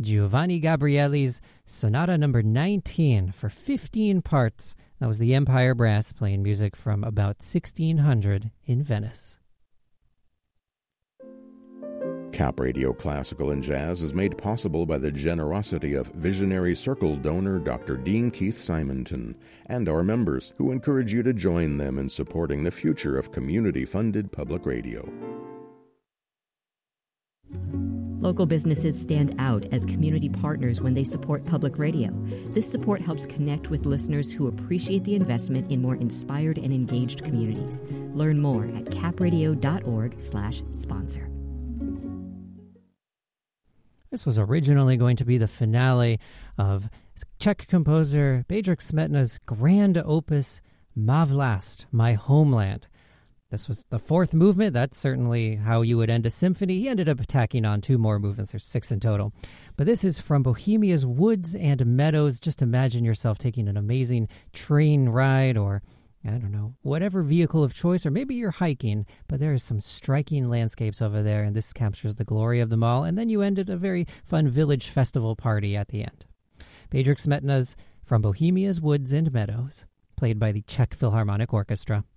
Giovanni Gabrieli's Sonata number 19 for 15 parts. That was the Empire Brass playing music from about 1600 in Venice. Cap Radio Classical and Jazz is made possible by the generosity of Visionary Circle donor Dr. Dean Keith Simonton and our members, who encourage you to join them in supporting the future of community-funded public radio. Local businesses stand out as community partners when they support public radio. This support helps connect with listeners who appreciate the investment in more inspired and engaged communities. Learn more at capradio.org/sponsor. This was originally going to be the finale of Czech composer Bedřich Smetana's grand opus, Má vlast, My Homeland. This was the fourth movement. That's certainly how you would end a symphony. He ended up tacking on 2 more movements. There's 6 in total. But this is from Bohemia's Woods and Meadows. Just imagine yourself taking an amazing train ride or, I don't know, whatever vehicle of choice, or maybe you're hiking, but there is some striking landscapes over there, and this captures the glory of them all. And then you ended a very fun village festival party at the end. Bedřich Smetana's From Bohemia's Woods and Meadows, played by the Czech Philharmonic Orchestra.